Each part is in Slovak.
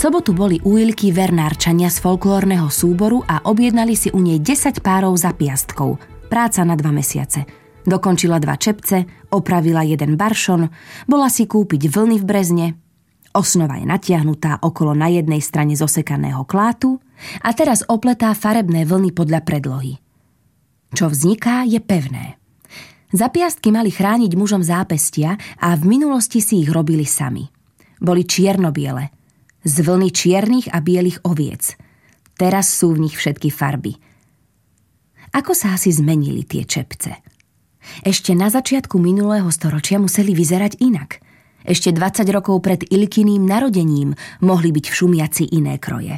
sobotu boli u Ilky vernárčania z folklórneho súboru a objednali si u nej 10 párov zapiastkov. Práca na 2 mesiace. Dokončila 2 čepce, opravila 1 baršon, bola si kúpiť vlny v Brezne, osnova je natiahnutá okolo na jednej strane zosekaného klátu a teraz opletá farebné vlny podľa predlohy. Čo vzniká, je pevné. Zapiastky mali chrániť mužom zápestia a v minulosti si ich robili sami. Boli čierno-biele, z vlny čiernych a bielých oviec. Teraz sú v nich všetky farby. Ako sa asi zmenili tie čepce? Ešte na začiatku minulého storočia museli vyzerať inak. Ešte 20 rokov pred Ilkyným narodením mohli byť v Šumiaci iné kroje.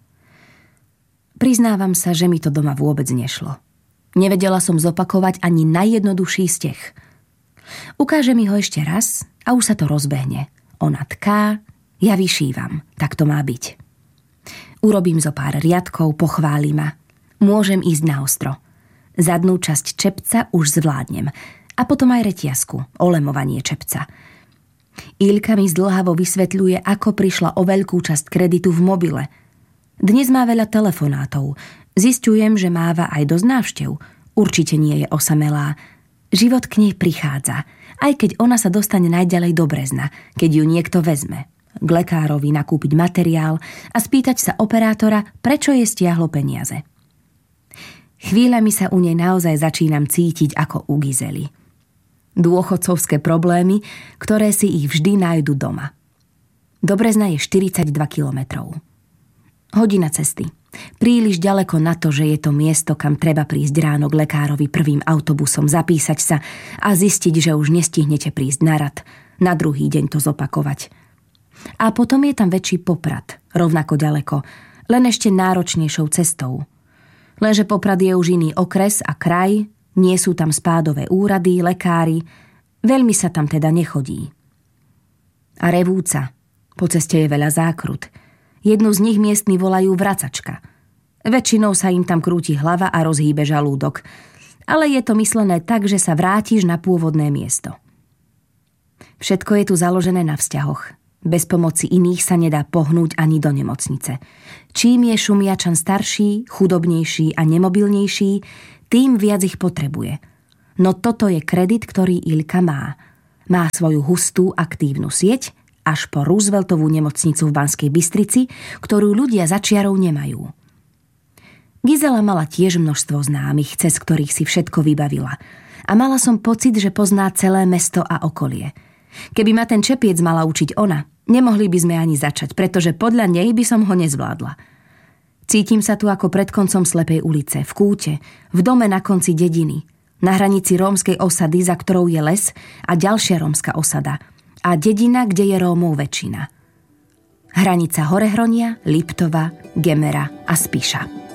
Priznávam sa, že mi to doma vôbec nešlo. Nevedela som zopakovať ani najjednoduchší steh. Ukáže mi ho ešte raz a už sa to rozbehne. Ona tká, ja vyšívam. Tak to má byť. Urobím zo pár riadkov, pochváli ma. Môžem ísť na ostro. Zadnú časť čepca už zvládnem. A potom aj reťazku, olemovanie čepca. Ilka mi zdĺhavo vysvetľuje, ako prišla o veľkú časť kreditu v mobile. Dnes má veľa telefonátov. Zisťujem, že máva aj dosť návštev. Určite nie je osamelá. Život k nej prichádza, aj keď ona sa dostane najďalej do Brezna, keď ju niekto vezme. K lekárovi nakúpiť materiál a spýtať sa operátora, prečo jej stiahlo peniaze. Chvíľami sa u nej naozaj začínam cítiť ako u Gizely. Dôchodcovské problémy, ktoré si ich vždy nájdu doma. Do Brezna je 42 kilometrov. Hodina cesty. Príliš ďaleko na to, že je to miesto, kam treba prísť ráno k lekárovi prvým autobusom, zapísať sa a zistiť, že už nestihnete prísť na rad. Na druhý deň to zopakovať. A potom je tam väčší Poprad, rovnako ďaleko, len ešte náročnejšou cestou. Lenže Poprad je už iný okres a kraj, nie sú tam spádové úrady, lekári, veľmi sa tam teda nechodí. A Revúca, po ceste je veľa zákrut. Jednu z nich miestni volajú vracačka. Väčšinou sa im tam krúti hlava a rozhýbe žalúdok, ale je to myslené tak, že sa vrátiš na pôvodné miesto. Všetko je tu založené na vzťahoch. Bez pomoci iných sa nedá pohnúť ani do nemocnice. Čím je Šumiačan starší, chudobnejší a nemobilnejší, tým viac ich potrebuje. No toto je kredit, ktorý Ilka má. Má svoju hustú, aktívnu sieť, až po Rooseveltovú nemocnicu v Banskej Bystrici, ktorú ľudia za čiarou nemajú. Gizela mala tiež množstvo známych, cez ktorých si všetko vybavila. A mala som pocit, že pozná celé mesto a okolie. Keby ma ten čepiec mala učiť ona, nemohli by sme ani začať, pretože podľa nej by som ho nezvládla. Cítim sa tu ako pred koncom slepej ulice, v kúte, v dome na konci dediny, na hranici rómskej osady, za ktorou je les, a ďalšia rómska osada, a dedina, kde je Rómov väčšina. Hranica Horehronia, Liptova, Gemera a Spiša.